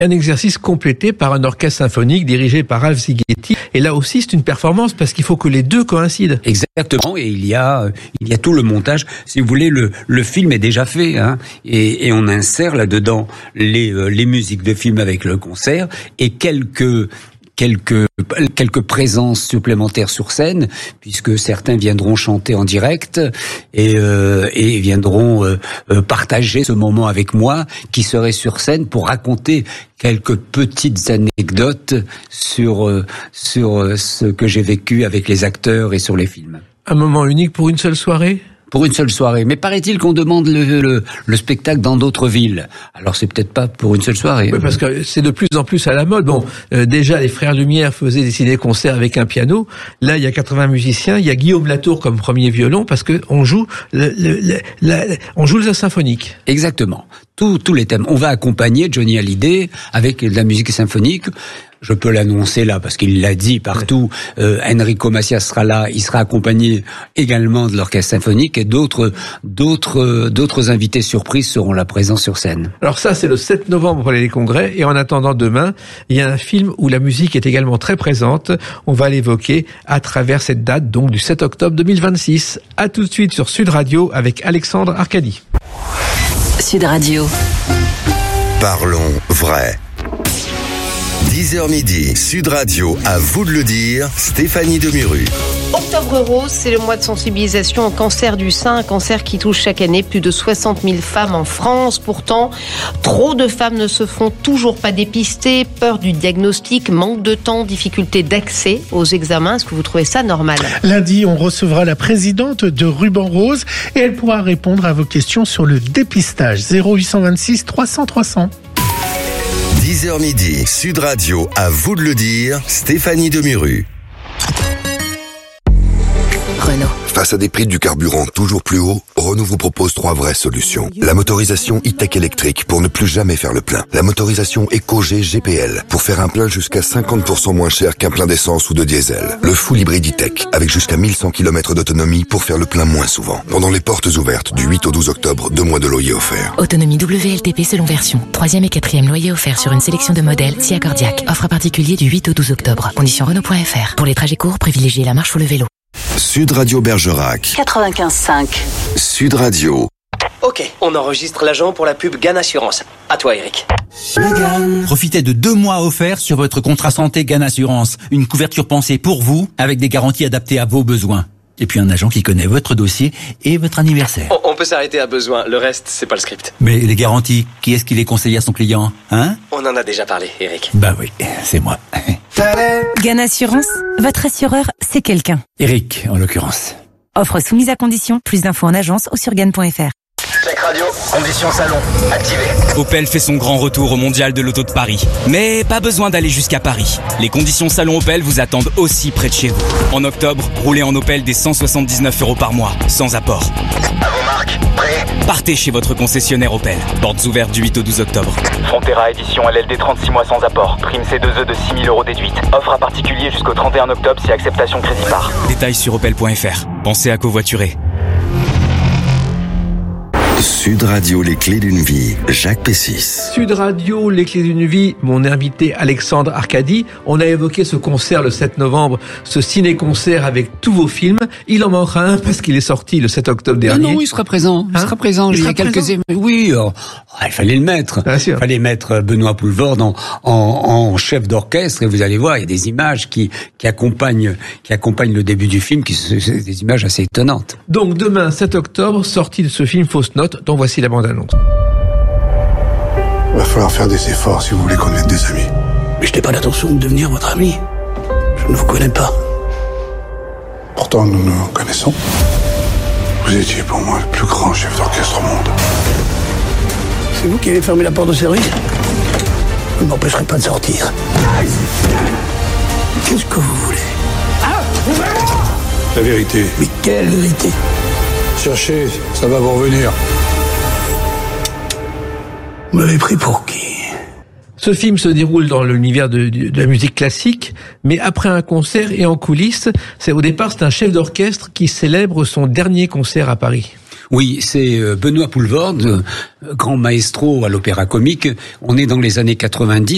Un exercice complété par un orchestre symphonique dirigé par Ralph Zighetti. Et là aussi, c'est une performance parce qu'il faut que les deux coïncident. Exactement. Et il y a tout le montage. Si vous voulez, le film est déjà fait, hein. Et on insère là-dedans les musiques de film avec le concert et quelques présences supplémentaires sur scène, puisque certains viendront chanter en direct et viendront partager ce moment avec moi, qui serai sur scène pour raconter quelques petites anecdotes sur ce que j'ai vécu avec les acteurs et sur les films. Un moment unique pour une seule soirée ? Pour une seule soirée. Mais paraît-il qu'on demande le spectacle dans d'autres villes. Alors c'est peut-être pas pour une seule soirée. Oui, parce que c'est de plus en plus à la mode. Bon, déjà les Frères Lumière faisaient des ciné-concerts avec un piano. Là, il y a 80 musiciens. Il y a Guillaume Latour comme premier violon parce que on joue le symphonique. Exactement. Tous les thèmes. On va accompagner Johnny Hallyday avec de la musique symphonique. Je peux l'annoncer là parce qu'il l'a dit partout. Enrico Macias sera là. Il sera accompagné également de l'orchestre symphonique et d'autres invités surprises seront là présents sur scène. Alors ça, c'est le 7 novembre pour les congrès. Et en attendant demain, il y a un film où la musique est également très présente. On va l'évoquer à travers cette date, donc du 7 octobre 2026. À tout de suite sur Sud Radio avec Alexandre Arcadi. Sud Radio. Parlons vrai. 10h midi, Sud Radio, à vous de le dire, Stéphanie Demuru. Octobre Rose, c'est le mois de sensibilisation au cancer du sein, un cancer qui touche chaque année plus de 60 000 femmes en France. Pourtant, trop de femmes ne se font toujours pas dépister, peur du diagnostic, manque de temps, difficulté d'accès aux examens. Est-ce que vous trouvez ça normal ? Lundi, on recevra la présidente de Ruban Rose et elle pourra répondre à vos questions sur le dépistage. 0826 300 300. 10h midi, Sud Radio, à vous de le dire, Stéphanie Demuru. Renault. Face à des prix du carburant toujours plus hauts, Renault vous propose 3 vraies solutions. La motorisation e-tech électrique pour ne plus jamais faire le plein. La motorisation EcoG GPL pour faire un plein jusqu'à 50% moins cher qu'un plein d'essence ou de diesel. Le full hybride e-tech avec jusqu'à 1100 km d'autonomie pour faire le plein moins souvent. Pendant les portes ouvertes du 8 au 12 octobre, 2 mois de loyer offerts. Autonomie WLTP selon version. 3e et 4e loyer offert sur une sélection de modèles si accordiaque. Offre à particulier du 8 au 12 octobre. Conditions Renault.fr. Pour les trajets courts, privilégiez la marche ou le vélo. Sud Radio Bergerac. 95.5. Sud Radio. Ok, on enregistre l'agent pour la pub GAN Assurance. À toi, Eric. Profitez de 2 mois offerts sur votre contrat santé GAN Assurance. Une couverture pensée pour vous, avec des garanties adaptées à vos besoins. Et puis un agent qui connaît votre dossier et votre anniversaire. On peut s'arrêter à besoin, le reste, c'est pas le script. Mais les garanties, qui est-ce qui les conseille à son client, hein ? On en a déjà parlé, Eric. Bah oui, c'est moi. GAN Assurance, votre assureur, c'est quelqu'un. Eric, en l'occurrence. Offre soumise à condition, plus d'infos en agence ou sur GAN.fr. Check radio, conditions salon, activé. Opel fait son grand retour au Mondial de l'Auto de Paris. Mais pas besoin d'aller jusqu'à Paris. Les conditions salon Opel vous attendent aussi près de chez vous. En octobre, roulez en Opel des 179 € par mois, sans apport. À vos marques, prêt ? Partez chez votre concessionnaire Opel. Portes ouvertes du 8 au 12 octobre. Frontera édition LLD 36 mois sans apport. Prime C2E de 6 000 € déduite. Offre à particulier jusqu'au 31 octobre si acceptation crédit par. Détails sur opel.fr. Pensez à covoiturer. Sud Radio, les clés d'une vie, Jacques Pessis. Sud Radio, les clés d'une vie, mon invité Alexandre Arcadi. On a évoqué ce concert le 7 novembre, ce ciné-concert avec tous vos films. Il en manquera un parce qu'il est sorti le 7 octobre dernier. Non, il sera présent. Il sera présent. Il y a quelques... Oui, il fallait le mettre. Bien sûr. Il fallait mettre Benoît Poulvord en chef d'orchestre et vous allez voir, il y a des images qui accompagnent le début du film, c'est des images assez étonnantes. Donc demain, 7 octobre, sortie de ce film Fausse Note, dont voici la bande-annonce. Il va falloir faire des efforts si vous voulez qu'on devienne des amis. Mais je n'ai pas l'intention de devenir votre ami. Je ne vous connais pas. Pourtant, nous nous connaissons. Vous étiez pour moi le plus grand chef d'orchestre au monde. C'est vous qui avez fermé la porte de service ? Vous ne m'empêcherez pas de sortir. Qu'est-ce que vous voulez ? La vérité. Mais quelle vérité ? Cherchez, ça va vous revenir. Vous m'avez pris pour qui ? Ce film se déroule dans l'univers de la musique classique, mais après un concert et en coulisses, au départ, c'est un chef d'orchestre qui célèbre son dernier concert à Paris. Oui, c'est Benoît Poulvord, grand maestro à l'Opéra Comique. On est dans les années 90.